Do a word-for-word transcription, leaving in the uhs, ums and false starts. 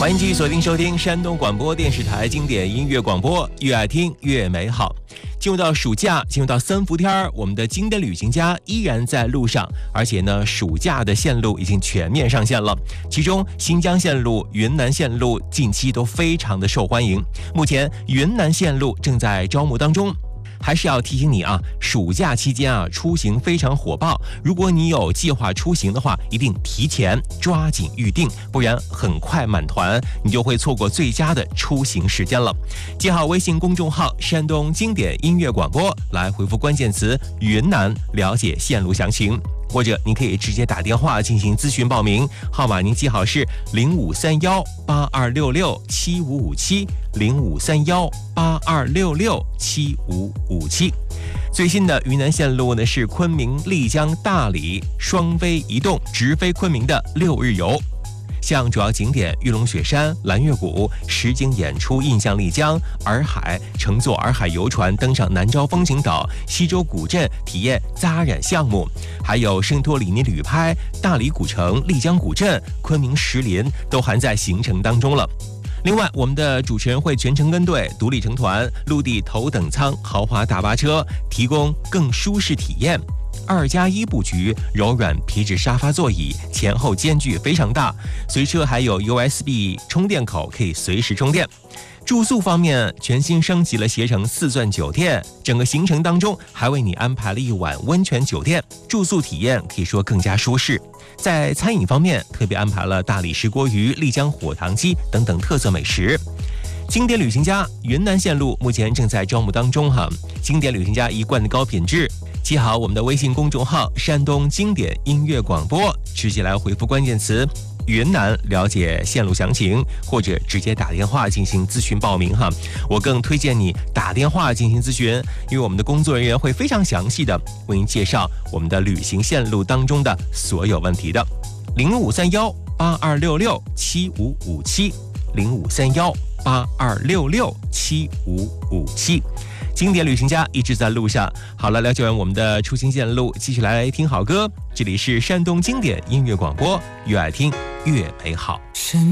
欢迎继续锁定收听山东广播电视台经典音乐广播，越爱听越美好。进入到暑假，进入到三伏天，我们的经典旅行家依然在路上，而且呢，暑假的线路已经全面上线了。其中，新疆线路、云南线路近期都非常的受欢迎。目前，云南线路正在招募当中。还是要提醒你啊，暑假期间啊，出行非常火爆。如果你有计划出行的话，一定提前抓紧预定，不然很快满团，你就会错过最佳的出行时间了。记好微信公众号“山东经典音乐广播”，来回复关键词“云南”，了解线路详情。或者你可以直接打电话进行咨询报名，号码您记好是零五三幺八二六六七五五七零五三幺八二六六七五五七。最新的云南线路呢是昆明、丽江、大理双飞移动，直飞昆明的六日游。像主要景点玉龙雪山、蓝月谷，实景演出印象丽江、洱海，乘坐洱海游船登上南诏风情岛、西洲古镇体验扎染项目，还有圣托里尼旅拍、大理古城、丽江古镇、昆明石林都含在行程当中了。另外，我们的主持人会全程跟队，独立成团，陆地头等舱豪华大巴车，提供更舒适体验。二加一布局，柔软皮质沙发座椅，前后间距非常大。随车还有 U S B 充电口，可以随时充电。住宿方面，全新升级了携程四钻酒店，整个行程当中还为你安排了一晚温泉酒店，住宿体验可以说更加舒适。在餐饮方面，特别安排了大理石锅鱼、丽江火塘鸡等等特色美食。经典旅行家云南线路目前正在招募当中哈，经典旅行家一贯的高品质。记好我们的微信公众号山东经典音乐广播，直接来回复关键词云南，了解线路详情，或者直接打电话进行咨询报名哈。我更推荐你打电话进行咨询，因为我们的工作人员会非常详细的为您介绍我们的旅行线路当中的所有问题的。零五三幺八二六六七五五七零五三幺八二六六七五五七。经典旅行家一直在路上。好了，了解完我们的出行线路，继续来听好歌。这里是山东经典音乐广播，越爱听越美好。